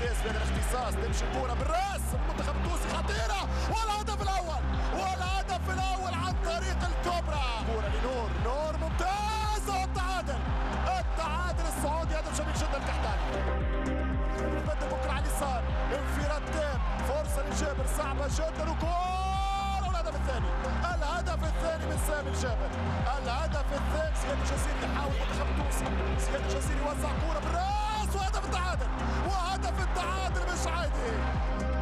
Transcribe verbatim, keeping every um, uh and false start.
الياس بهذا الاختصاص تمشي الكرة بالراس المنتخب التونسي خطيرة والهدف الأول والهدف الأول عن طريق الكوبرا. كرة لنور، نور ممتازة والتعادل التعادل السعودي هدف جميل جدا الكحتاني. بدل بكرة على اليسار انفراد تام فرصة لجابر صعبة جدا وجول والهدف الثاني الهدف الثاني من سامي الجابر الهدف الثاني. زياد الجزيري يحاول المنتخب التونسي زياد الجزيري يوزع كرة بالراس وهدف التعادل وهدف التعادل مش عادي.